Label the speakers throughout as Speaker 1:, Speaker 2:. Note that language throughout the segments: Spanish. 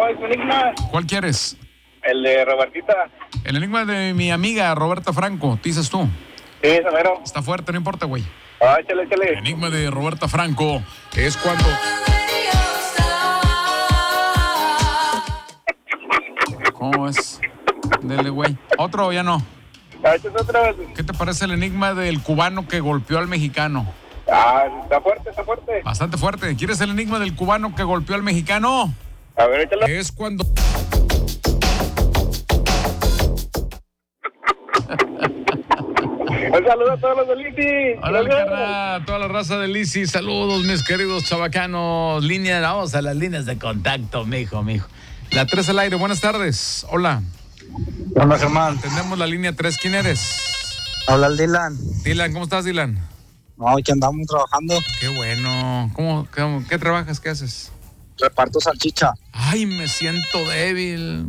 Speaker 1: Oh, es un enigma.
Speaker 2: ¿Cuál quieres?
Speaker 1: El de Robertita.
Speaker 2: El enigma de mi amiga Roberta Franco, dices tú.
Speaker 1: Sí, Samero.
Speaker 2: Está fuerte, no importa, güey.
Speaker 1: Ah, échale.
Speaker 2: El enigma de Roberta Franco es cuando... ¿Cómo es? Dele, güey. ¿Otro o ya no?
Speaker 1: Ah, échale otra vez.
Speaker 2: ¿Qué te parece el enigma del cubano que golpeó al mexicano?
Speaker 1: Ah, está fuerte.
Speaker 2: Bastante fuerte. ¿Quieres el enigma del cubano que golpeó al mexicano?
Speaker 1: A ver, échale.
Speaker 2: Es cuando...
Speaker 1: Un saludo a todos los del ICI.
Speaker 2: Hola, carnal, toda la raza del ICI. Saludos, mis queridos chavacanos. Vamos a las líneas de contacto, mijo. La 3 al aire, buenas tardes. Hola.
Speaker 3: Hola, Germán.
Speaker 2: Tenemos la línea 3, ¿quién eres?
Speaker 3: Habla el Dylan.
Speaker 2: Dylan, ¿cómo estás, Dylan?
Speaker 3: No, aquí andamos trabajando.
Speaker 2: Qué bueno. ¿Qué trabajas? ¿Qué haces?
Speaker 3: Reparto salchicha.
Speaker 2: Ay, me siento débil.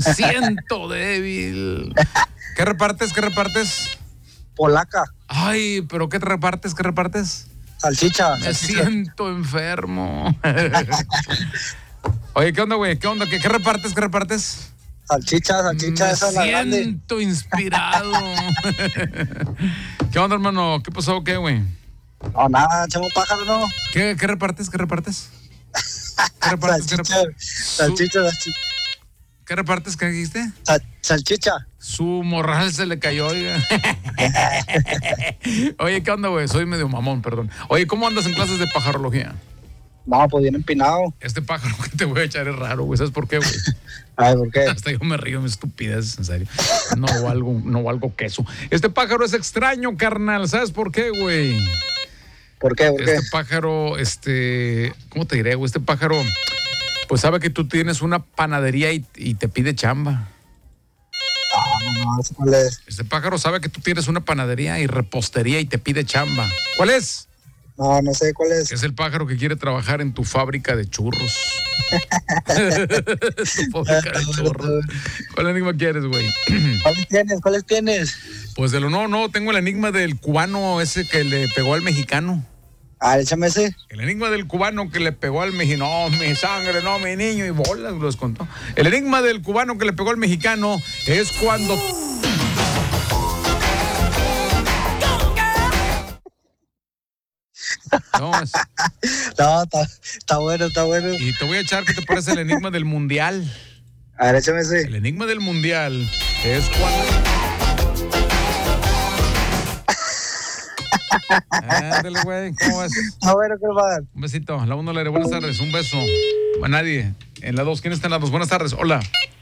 Speaker 2: ¿Qué repartes?
Speaker 3: Polaca.
Speaker 2: Ay, ¿pero qué repartes?
Speaker 3: Salchicha.
Speaker 2: Me siento enfermo. Oye, ¿qué onda, güey? ¿Qué repartes?
Speaker 3: Salchicha, esa es la grande.
Speaker 2: Me siento inspirado. ¿Qué onda, hermano? ¿Qué pasó? ¿Qué, güey?
Speaker 3: No, nada, echamos pájaro, ¿no?
Speaker 2: ¿Qué repartes?
Speaker 3: Salchicha.
Speaker 2: ¿Qué repartes? ¿Qué dijiste?
Speaker 3: Salchicha.
Speaker 2: Su morral se le cayó, oiga. Oye, ¿qué onda, güey? Soy medio mamón, perdón. Oye, ¿cómo andas en clases de pajarología?
Speaker 3: No, pues bien empinado.
Speaker 2: Este pájaro que te voy a echar es raro, güey. ¿Sabes por qué, güey?
Speaker 3: Ay, ¿por qué?
Speaker 2: Hasta yo me río, mi estupidez, en serio. No valgo queso. Este pájaro es extraño, carnal. ¿Sabes por qué, güey?
Speaker 3: ¿Por qué?
Speaker 2: Este pájaro, ¿cómo te diré, güey? Este pájaro, pues sabe que tú tienes una panadería y te pide chamba.
Speaker 3: No, ¿cuál es?
Speaker 2: Este pájaro sabe que tú tienes una panadería y repostería y te pide chamba. ¿Cuál es?
Speaker 3: No sé cuál es.
Speaker 2: Es el pájaro que quiere trabajar en tu fábrica de churros. Tu fábrica de churros. ¿Cuál enigma quieres, güey?
Speaker 3: ¿Cuáles tienes?
Speaker 2: Pues no, tengo el enigma del cubano ese que le pegó al mexicano.
Speaker 3: Ah, échame ese.
Speaker 2: El enigma del cubano que le pegó al mexicano. No, mi sangre, no, mi niño, y bolas, los contó. El enigma del cubano que le pegó al mexicano es cuando...
Speaker 3: No, está bueno.
Speaker 2: Y te voy a echar, ¿qué te parece el enigma del mundial?
Speaker 3: A ver, échame ese.
Speaker 2: El enigma del mundial es cuando... Ándale, güey, ¿cómo vas?
Speaker 3: Está bueno, Germán.
Speaker 2: Un besito, a la 1 le buenas tardes, un beso. A nadie. En la 2, ¿quién está en la 2? Buenas tardes, hola.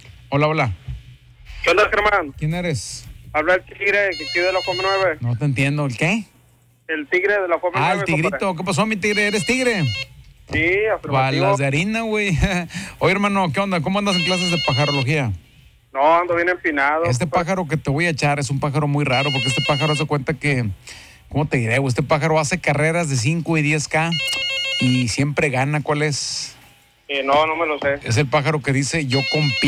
Speaker 1: ¿Qué onda, Germán?
Speaker 2: ¿Quién eres?
Speaker 1: Habla el tigre que aquí de la FOM 9.
Speaker 2: No te entiendo, ¿el qué?
Speaker 1: El tigre de la FOM 9.
Speaker 2: El tigrito, compadre. ¿Qué pasó, mi tigre? ¿Eres tigre?
Speaker 1: Sí, afirmativo.
Speaker 2: Balas de harina, güey. Oye, hermano, ¿qué onda? ¿Cómo andas en clases de pajarología?
Speaker 1: No, ando bien empinado.
Speaker 2: Este pájaro que te voy a echar es un pájaro muy raro, porque este pájaro hace cuenta que, ¿cómo te diré, güey? Este pájaro hace carreras de 5 y 10K y siempre gana. ¿Cuál es?
Speaker 1: No me lo sé.
Speaker 2: Es el pájaro que dice, yo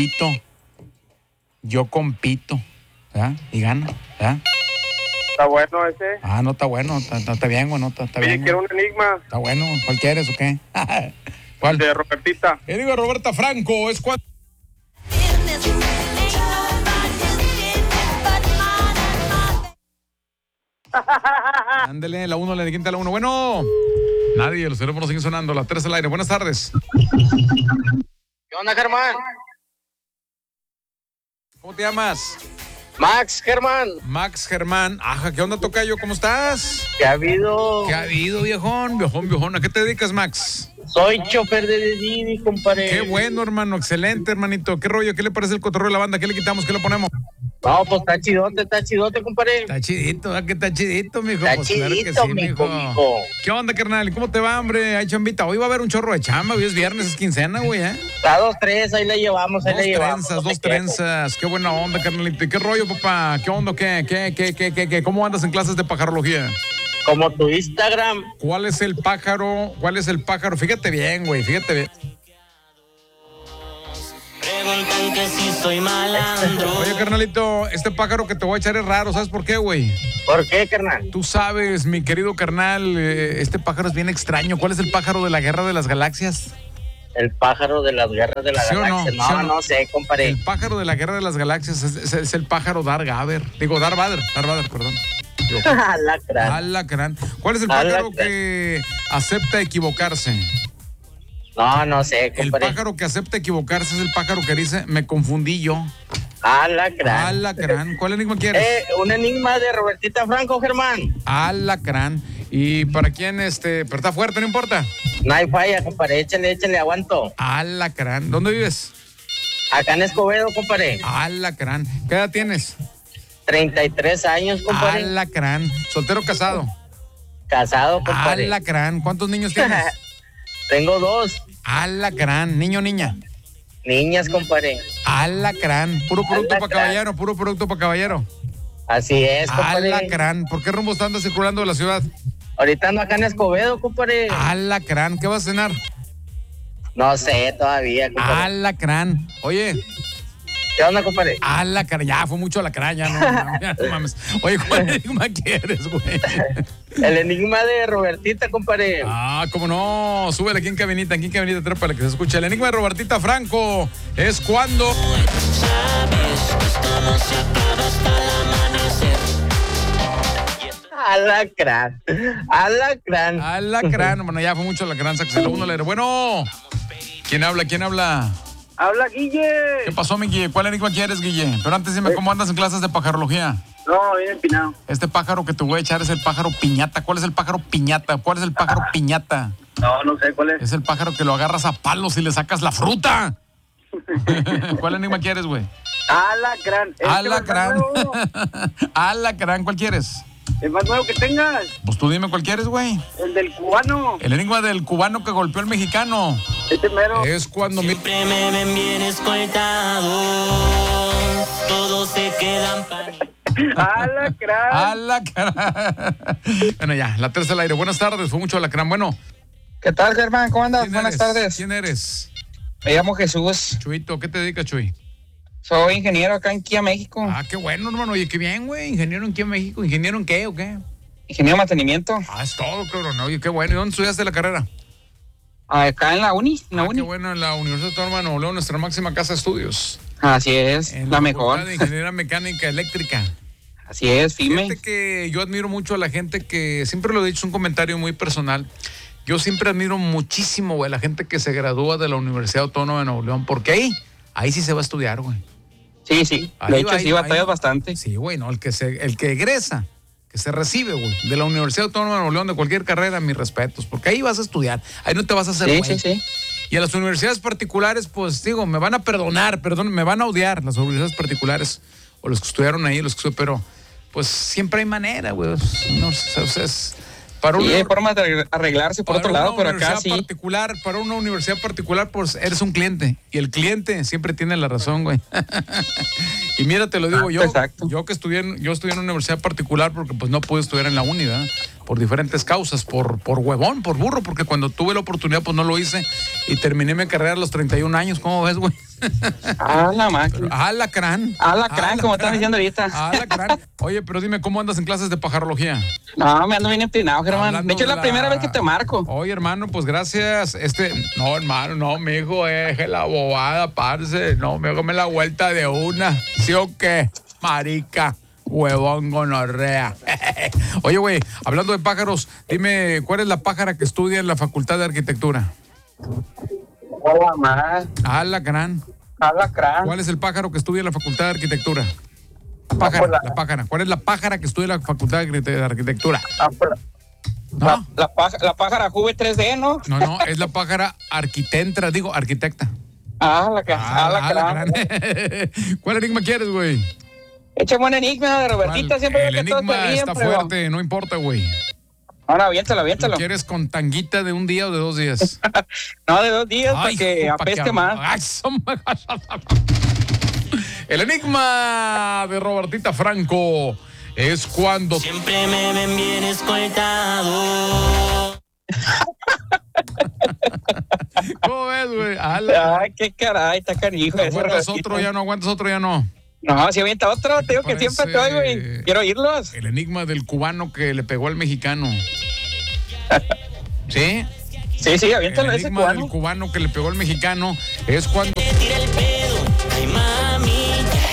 Speaker 2: compito, ¿verdad? Y gana, ¿verdad?
Speaker 1: ¿Está bueno ese?
Speaker 2: Ah, no está bueno, está bien, güey, no está
Speaker 1: Oye,
Speaker 2: bien.
Speaker 1: quiero un enigma.
Speaker 2: Está bueno, ¿cuál quieres o qué? ¿Cuál?
Speaker 1: De Robertita.
Speaker 2: Enigma Roberta Franco, es cuando... Ándele, la 1, le quinta la 1. Bueno, nadie, los teléfonos siguen sonando. La 3 al aire. Buenas tardes.
Speaker 3: ¿Qué onda, Germán?
Speaker 2: ¿Cómo te llamas?
Speaker 3: Max
Speaker 2: Germán. Ajá, ¿qué onda, tocayo? ¿Cómo estás?
Speaker 3: ¿Qué ha habido?
Speaker 2: ¿Qué ha habido, viejón? ¿A qué te dedicas, Max?
Speaker 3: Soy chofer de Didi, compadre.
Speaker 2: Qué bueno, hermano. Excelente, hermanito. ¿Qué rollo? ¿Qué le parece el cotorreo de la banda? ¿Qué le quitamos? ¿Qué le ponemos?
Speaker 3: No, pues está chidote, compadre.
Speaker 2: Está chidito, ¿verdad? Que está chidito, mijo.
Speaker 3: Está
Speaker 2: Pues
Speaker 3: chidito,
Speaker 2: claro que sí,
Speaker 3: mijo.
Speaker 2: ¿Qué onda, carnal? ¿Cómo te va, hombre? Hay chambita. Hoy va a haber un chorro de chamba. Hoy es viernes, es quincena, güey, ¿eh?
Speaker 3: Está 2-3, ahí la llevamos,
Speaker 2: Dos trenzas. Qué buena onda, carnalito. ¿Y qué rollo, papá? ¿Qué onda? ¿Qué? ¿Cómo andas en clases de pajarología?
Speaker 3: Como tu Instagram.
Speaker 2: ¿Cuál es el pájaro? Fíjate bien, güey, fíjate bien.
Speaker 4: Preguntan que si soy malandro.
Speaker 2: Oye, carnalito, este pájaro que te voy a echar es raro. ¿Sabes por qué, güey?
Speaker 3: ¿Por qué, carnal?
Speaker 2: Tú sabes, mi querido carnal, este pájaro es bien extraño. ¿Cuál es el pájaro de la Guerra de las Galaxias?
Speaker 3: El pájaro de las guerras de la
Speaker 2: ¿Sí o no?
Speaker 3: galaxia. No,
Speaker 2: ¿Sí o no?
Speaker 3: no sé, compadre.
Speaker 2: El pájaro de la guerra de las galaxias es el pájaro Darth Vader. Digo, Darth Vader, perdón. Digo,
Speaker 3: Alacrán.
Speaker 2: Alacrán. ¿Cuál es el
Speaker 3: Alacrán.
Speaker 2: pájaro que acepta equivocarse?
Speaker 3: No sé,
Speaker 2: El
Speaker 3: compadre.
Speaker 2: pájaro que acepta equivocarse es el pájaro que dice, me confundí yo.
Speaker 3: Alacrán.
Speaker 2: Alacrán. ¿Cuál enigma quieres?
Speaker 3: Un enigma de Robertita Franco, Germán.
Speaker 2: Alacrán. ¿Y para quién, pero está fuerte, no importa?
Speaker 3: No hay falla, compadre. Échale, aguanto.
Speaker 2: Alacrán. ¿Dónde vives?
Speaker 3: Acá en Escobedo, compadre.
Speaker 2: Alacrán. ¿Qué edad tienes?
Speaker 3: 33 años, compadre.
Speaker 2: Alacrán. ¿Soltero o casado?
Speaker 3: Casado, compadre.
Speaker 2: Alacrán. ¿Cuántos niños tienes?
Speaker 3: Tengo 2
Speaker 2: Alacrán. ¿Niño o niña?
Speaker 3: niñas, compadre.
Speaker 2: Alacrán. Puro producto para
Speaker 3: Alacrán.
Speaker 2: caballero.
Speaker 3: Así es, compadre.
Speaker 2: Alacrán. ¿Por qué rumbo estás circulando de la ciudad?
Speaker 3: Ahorita ando acá en Escobedo, compadre.
Speaker 2: Alacrán. ¿Qué vas a cenar?
Speaker 3: No sé todavía, compadre.
Speaker 2: Alacrán. Oye,
Speaker 3: ¿Qué onda, compadre?
Speaker 2: alacrán. Ya fue mucho alacrán, ya no mames. Oye, ¿cuál enigma quieres, güey?
Speaker 3: El enigma de Robertita, compadre.
Speaker 2: Ah, cómo no. Súbele aquí en cabinita, trépale para que se escuche. El enigma de Robertita Franco es cuando...
Speaker 4: Sabes que esto no se acaba hasta el amanecer.
Speaker 3: Alacrán.
Speaker 2: Alacrán. Bueno, ya fue mucho alacrán. Sáquese el uno, leer. Bueno, ¿quién habla?
Speaker 1: Habla Guille.
Speaker 2: ¿Qué pasó, mi Guille? ¿Cuál enigma quieres, Guille? Pero antes dime cómo andas en clases de pajarología.
Speaker 1: No, bien empinado.
Speaker 2: Este pájaro que te voy a echar es el pájaro piñata. ¿Cuál es el pájaro piñata?
Speaker 1: No sé cuál es.
Speaker 2: Es el pájaro que lo agarras a palos y le sacas la fruta. ¿Cuál enigma quieres, güey?
Speaker 1: Alacrán.
Speaker 2: Alacrán. Alacrán, ¿cuál quieres?
Speaker 1: El más nuevo que tengas.
Speaker 2: Pues tú dime cuál quieres, güey.
Speaker 1: El del cubano.
Speaker 2: El enigma del cubano que golpeó al mexicano.
Speaker 1: Este mero.
Speaker 2: Es cuando...
Speaker 4: Siempre me ven bien escoltado. Todos se quedan para...
Speaker 1: Alacrán.
Speaker 2: Alacrán. Bueno, ya, la tercera al aire. Buenas tardes, fue mucho alacrán. Bueno,
Speaker 5: ¿Qué tal, Germán? ¿Cómo andas?
Speaker 2: ¿quién
Speaker 5: Buenas
Speaker 2: eres?
Speaker 5: tardes.
Speaker 2: ¿Quién eres?
Speaker 5: Me llamo Jesús.
Speaker 2: Chuyito, ¿qué te dedicas, Chuy?
Speaker 5: Soy ingeniero acá en Kia, México.
Speaker 2: Ah, qué bueno, hermano. Oye, qué bien, güey. ¿Ingeniero en qué en México? ¿Ingeniero en qué o qué?
Speaker 5: Ingeniero de mantenimiento.
Speaker 2: Ah, es todo, cabrón. Oye, qué bueno. ¿Y dónde estudiaste la carrera?
Speaker 5: Acá en la uni. En la uni.
Speaker 2: Qué bueno, en la Universidad Autónoma de Nuevo León, nuestra máxima casa de estudios.
Speaker 5: Así es,
Speaker 2: En
Speaker 5: la mejor.
Speaker 2: Facultad de Ingeniería Mecánica Eléctrica.
Speaker 5: Así es, firme.
Speaker 2: Fíjate que yo admiro mucho a la gente que, siempre lo he dicho, es un comentario muy personal. Yo siempre admiro muchísimo, güey, a la gente que se gradúa de la Universidad Autónoma de Nuevo León, porque ahí sí se va a estudiar, güey.
Speaker 5: Sí, sí.
Speaker 2: Ahí
Speaker 5: De hecho,
Speaker 2: va,
Speaker 5: sí
Speaker 2: ahí va,
Speaker 5: batallas
Speaker 2: ahí.
Speaker 5: bastante.
Speaker 2: Sí, güey, no, el que egresa, que se recibe, güey, de la Universidad Autónoma de Nuevo León, de cualquier carrera, mis respetos, porque ahí vas a estudiar, ahí no te vas a hacer,
Speaker 5: Sí,
Speaker 2: güey.
Speaker 5: sí, sí.
Speaker 2: Y a las universidades particulares, pues, digo, me van a perdonar, me van a odiar las universidades particulares, o los que estudiaron ahí, pero, pues, siempre hay manera, güey. No, o sea, para
Speaker 5: Sí,
Speaker 2: una,
Speaker 5: hay formas de arreglarse por
Speaker 2: para
Speaker 5: otro
Speaker 2: una
Speaker 5: lado, pero acá
Speaker 2: universidad
Speaker 5: sí.
Speaker 2: particular, para una universidad particular, pues, eres un cliente. Y el cliente siempre tiene la razón, güey. Y mira, te lo digo yo.
Speaker 5: Exacto.
Speaker 2: Yo estudié en una universidad particular porque, pues, no pude estudiar en la uni, ¿verdad? Por diferentes causas, por huevón, por burro, porque cuando tuve la oportunidad, pues, no lo hice. Y terminé mi carrera a los 31 años. ¿Cómo ves, güey?
Speaker 5: Ah, la máquina.
Speaker 2: Alacrán.
Speaker 5: Alacrán, como están diciendo ahorita.
Speaker 2: Alacrán. Oye, pero dime, ¿cómo andas en clases de pajarología?
Speaker 5: No, me ando bien empinado, Germán.
Speaker 2: Hablando
Speaker 5: De hecho, es
Speaker 2: de
Speaker 5: la primera vez que te marco.
Speaker 2: Oye, hermano, pues gracias. No, hermano, no, mijo, deje la bobada, parce. No, me me la vuelta de una. ¿Sí o qué? Marica, huevón, gonorrea. Oye, güey, hablando de pájaros, dime, ¿cuál es la pájara que estudia en la Facultad de Arquitectura?
Speaker 5: Hola, más.
Speaker 2: Alacrán.
Speaker 5: Alacrán.
Speaker 2: ¿Cuál es el pájaro que estudia en la Facultad de Arquitectura? La pájara. ¿Cuál es la pájara que estudia en la Facultad de Arquitectura? ¿No?
Speaker 5: La pájara Juve 3D, ¿no?
Speaker 2: No, es la pájara arquitecta.
Speaker 5: Alacrán.
Speaker 2: ¿Cuál enigma quieres, güey?
Speaker 5: Échame un enigma de Robertita,
Speaker 2: ¿Cuál?
Speaker 5: siempre
Speaker 2: El
Speaker 5: veo que todos
Speaker 2: enigma
Speaker 5: te ríen,
Speaker 2: está
Speaker 5: pero...
Speaker 2: fuerte, no importa, güey.
Speaker 5: Ahora, aviéntalo.
Speaker 2: ¿Quieres con tanguita de un día o de 2 días?
Speaker 5: No, de 2 días para
Speaker 2: Ay,
Speaker 5: que
Speaker 2: hijo, pa'
Speaker 5: apeste más.
Speaker 2: Ay, el enigma de Robertita Franco es cuando...
Speaker 4: Siempre me ven bien escoltado.
Speaker 2: ¿Cómo ves, güey? Ala.
Speaker 5: Ay, qué caray, está canijo. ese
Speaker 2: ¿Aguantas
Speaker 5: Robertito.
Speaker 2: otro ya no? ¿Aguantas otro ya no?
Speaker 5: No, si avienta otro, te digo que
Speaker 2: Parece-
Speaker 5: siempre estoy, güey. Quiero oírlos.
Speaker 2: El enigma del cubano que le pegó al mexicano. ¿Sí?
Speaker 5: Sí, aviéntalo
Speaker 2: El
Speaker 5: ese
Speaker 2: enigma del
Speaker 5: cubano.
Speaker 2: cubano que le pegó al mexicano es cuando...
Speaker 4: Tira el pedo. Ay, mami.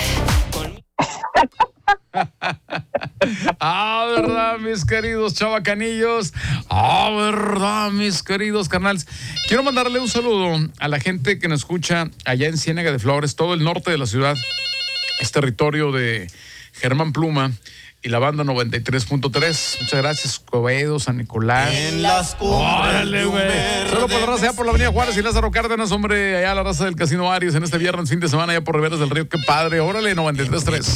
Speaker 2: verdad, mis queridos chavacanillos. Verdad, mis queridos carnales. Quiero mandarle un saludo a la gente que nos escucha allá en Ciénaga de Flores, todo el norte de la ciudad. Es territorio de Germán Pluma y la banda 93.3. Muchas gracias, Cobedo, San Nicolás.
Speaker 6: En las
Speaker 2: Órale, güey. Solo por la raza allá por la Avenida Juárez y Lázaro Cárdenas, hombre, allá la raza del Casino Arias en este viernes, fin de semana, allá por Riberas del Río. Qué padre. Órale, 93.3.